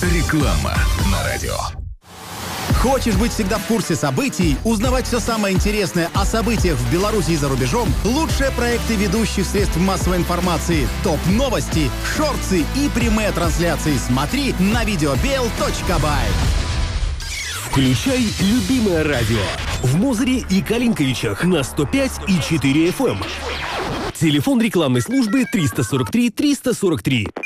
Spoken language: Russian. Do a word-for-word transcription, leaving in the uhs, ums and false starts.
Реклама на радио. Хочешь быть всегда в курсе событий, узнавать все самое интересное о событиях в Беларуси и за рубежом? Лучшие проекты ведущих средств массовой информации, топ-новости, шорты и прямые трансляции смотри на видеобел точка бай. Включай любимое радио в Мозыре и Калинковичах на сто пять и четыре эф эм. Телефон рекламной службы триста сорок три триста сорок три.